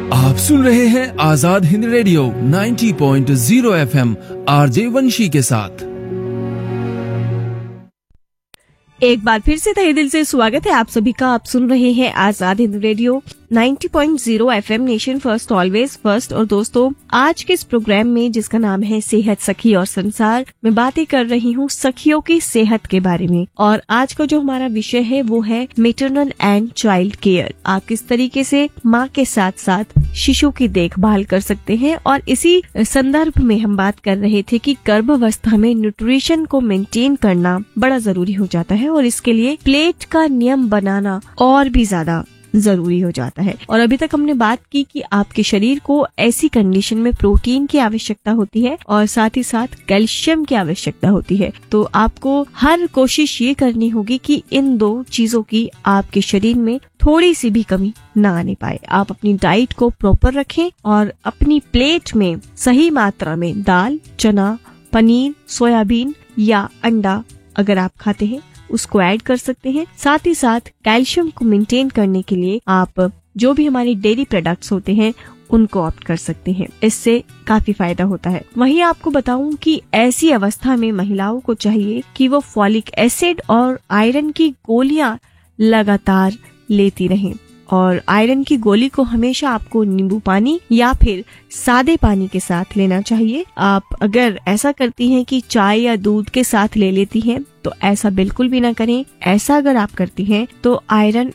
आप सुन रहे हैं Azad Hind radio 90.0 FM RJ वंशी के साथ। एक बार फिर से तहे दिल से स्वागत है आप सभी का। आप सुन रहे हैं Azad Hind radio 90.0 FM nation first always first. और दोस्तों, आज के इस प्रोग्राम में जिसका नाम है सेहत सखी और संसार, मैं बातें कर रही हूँ सखियों की सेहत के बारे में। और आज का जो हमारा विषय है वो है मैटरनल एंड चाइल्ड केयर। आप किस तरीके से माँ के साथ साथ शिशु की देखभाल कर सकते हैं। और इसी संदर्भ में हम बात कर रहे थे कि गर्भावस्था में न्यूट्रिशन को मेंटेन करना बड़ा जरूरी हो जाता है और इसके लिए प्लेट का नियम बनाना और भी ज्यादा जरूरी हो जाता है। और अभी तक हमने बात की कि आपके शरीर को ऐसी कंडीशन में प्रोटीन की आवश्यकता होती है और साथ ही साथ कैल्शियम की आवश्यकता होती है। तो आपको हर कोशिश ये करनी होगी कि इन दो चीजों की आपके शरीर में थोड़ी सी भी कमी ना आने पाए। आप अपनी डाइट को प्रॉपर रखें और अपनी प्लेट में सही मात्रा में दाल, चना, पनीर, सोयाबीन या अंडा अगर आप खाते हैं उसको ऐड कर सकते हैं। साथ ही साथ कैल्शियम को मेंटेन करने के लिए आप जो भी हमारे डेयरी प्रोडक्ट्स होते हैं उनको ऑप्ट कर सकते हैं। इससे काफी फायदा होता है। वहीं आपको बताऊं कि ऐसी अवस्था में महिलाओं को चाहिए कि वो फॉलिक एसिड और आयरन की गोलियां लगातार लेती रहें। और आयरन की गोली को हमेशा आपको नींबू पानी या फिर सादे पानी के साथ लेना चाहिए। आप अगर ऐसा करती हैं कि चाय या दूध के साथ ले लेती हैं तो ऐसा बिल्कुल भी ना करें। ऐसा अगर आप करती हैं तो आयरन